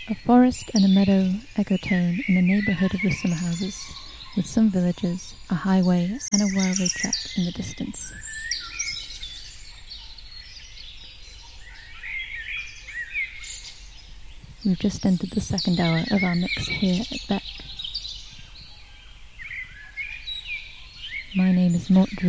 A forest and a meadow ecotone in the neighborhood of the summer houses, with some villages, a highway and a railway track in the distance. We've just entered the second hour of our mix here at Beck. My name is Mort Drew.